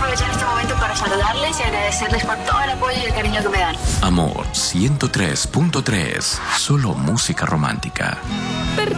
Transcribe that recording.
aprovechar este momento para saludarles y agradecerles por todo el apoyo y el cariño que me dan. Amor 103.3, solo música romántica.